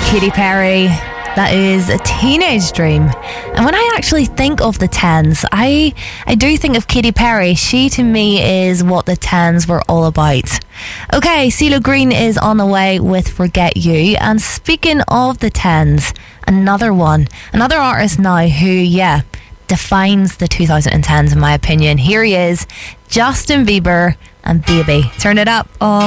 Katy Perry. That is A Teenage Dream. And when I actually think of the Tens, I do think of Katy Perry. She, to me, is what the Tens were all about. Okay, CeeLo Green is on the way with Forget You. And speaking of the Tens, another artist now who, defines the 2010s in my opinion. Here he is, Justin Bieber and Baby. Turn it up on